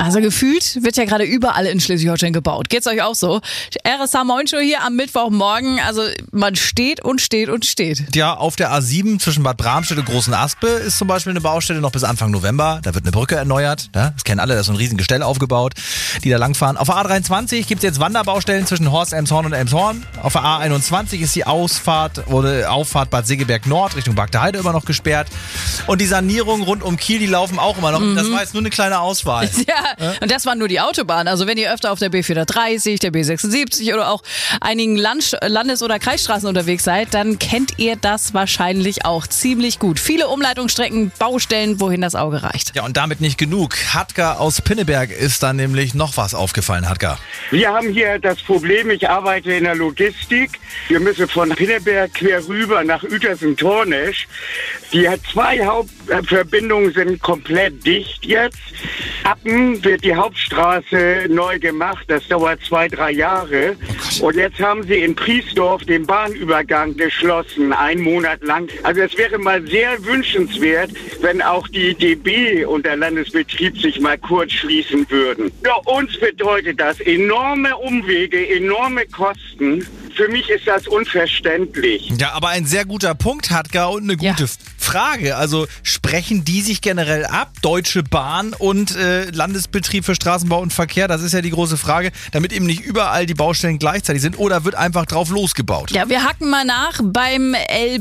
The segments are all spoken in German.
Also gefühlt wird ja gerade überall in Schleswig-Holstein gebaut. Geht's euch auch so? RSH Morgenshow hier am Mittwochmorgen. Also man steht und steht und steht. Ja, auf der A7 zwischen Bad Bramstedt und Großen Aspe ist zum Beispiel eine Baustelle noch bis Anfang November. Da wird eine Brücke erneuert. Ja, das kennen alle, da ist so ein riesen Gestell aufgebaut, die da langfahren. Auf der A23 gibt es jetzt Wanderbaustellen zwischen Horst, Elmshorn und Elmshorn. Auf der A21 ist die Auffahrt Bad Segeberg Nord Richtung Bagdeheide immer noch gesperrt. Und die Sanierungen rund um Kiel, die laufen auch immer noch. Das war jetzt nur eine kleine Auswahl. Ja, und das waren nur die Autobahnen. Also wenn ihr öfter auf der B430, der B76 oder auch einigen Landes- oder Kreisstraßen unterwegs seid, dann kennt ihr das wahrscheinlich auch ziemlich gut. Viele Umleitungsstrecken, Baustellen, wohin das Auge reicht. Ja, und damit nicht genug. Hadgar aus Pinneberg ist da nämlich noch was aufgefallen, Hadgar. Wir haben hier das Problem, ich arbeite in der Logistik. Wir müssen von Pinneberg quer rüber nach Uetersen-Tornesch. Die 2 Hauptverbindungen sind komplett dicht jetzt. Appen wird die Hauptstraße neu gemacht. Das dauert 2-3 Jahre. Und jetzt haben sie in Priesdorf den Bahnübergang geschlossen, 1 Monat lang. Also es wäre mal sehr wünschenswert, wenn auch die DB und der Landesbetrieb sich mal kurz schließen würden. Für uns bedeutet das enorme Umwege, enorme Kosten. Für mich ist das unverständlich. Ja, aber ein sehr guter Punkt, Hadgar, und eine gute Frage. Also sprechen die sich generell ab, Deutsche Bahn und Landesbetrieb für Straßenbau und Verkehr? Das ist ja die große Frage, damit eben nicht überall die Baustellen gleichzeitig sind, oder wird einfach drauf losgebaut? Ja, wir hacken mal nach beim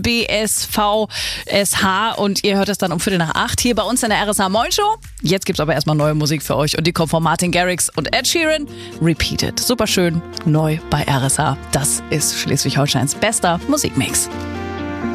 LBSVSH und ihr hört es dann um 7:45 hier bei uns in der RSH Morgenshow. Jetzt gibt's aber erstmal neue Musik für euch und die kommt von Martin Garrix und Ed Sheeran. Repeated. Super schön, neu bei RSH. Das ist Schleswig-Holsteins bester Musikmix.